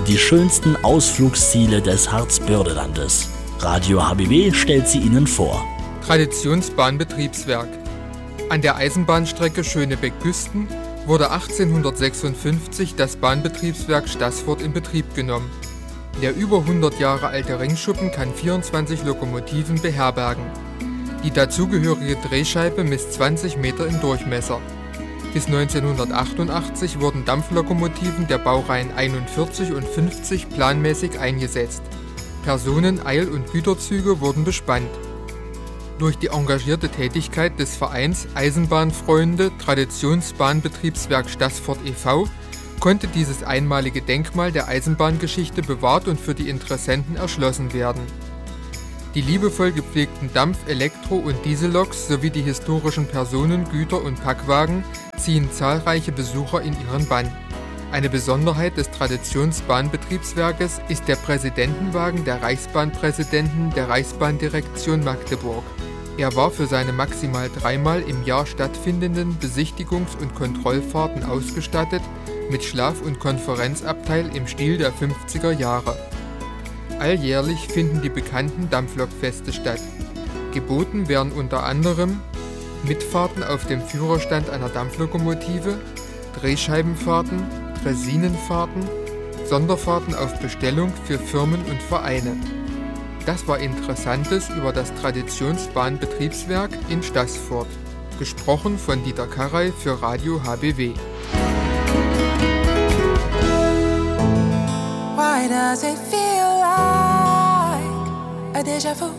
die schönsten Ausflugsziele des Harzbördelandes. Radio HBW stellt sie Ihnen vor. Traditionsbahnbetriebswerk. An der Eisenbahnstrecke Schönebeck-Güsten wurde 1856 das Bahnbetriebswerk Staßfurt in Betrieb genommen. Der über 100 Jahre alte Ringschuppen kann 24 Lokomotiven beherbergen. Die dazugehörige Drehscheibe misst 20 Meter im Durchmesser. Bis 1988 wurden Dampflokomotiven der Baureihen 41 und 50 planmäßig eingesetzt. Personen-, Eil- und Güterzüge wurden bespannt. Durch die engagierte Tätigkeit des Vereins Eisenbahnfreunde Traditionsbahnbetriebswerk Staßfurt e.V. konnte dieses einmalige Denkmal der Eisenbahngeschichte bewahrt und für die Interessenten erschlossen werden. Die liebevoll gepflegten Dampf-, Elektro- und Dieselloks sowie die historischen Personen-, Güter- und Packwagen ziehen zahlreiche Besucher in ihren Bann. Eine Besonderheit des Traditionsbahnbetriebswerkes ist der Präsidentenwagen der Reichsbahnpräsidenten der Reichsbahndirektion Magdeburg. Er war für seine maximal 3-mal im Jahr stattfindenden Besichtigungs- und Kontrollfahrten ausgestattet mit Schlaf- und Konferenzabteil im Stil der 50er Jahre. Alljährlich finden die bekannten Dampflokfeste statt. Geboten werden unter anderem Mitfahrten auf dem Führerstand einer Dampflokomotive, Drehscheibenfahrten, Dräsinenfahrten, Sonderfahrten auf Bestellung für Firmen und Vereine. Das war Interessantes über das Traditionsbahnbetriebswerk in Staßfurt. Gesprochen von Dieter Karrey für Radio HBW. Why does it feel like a déjà vu?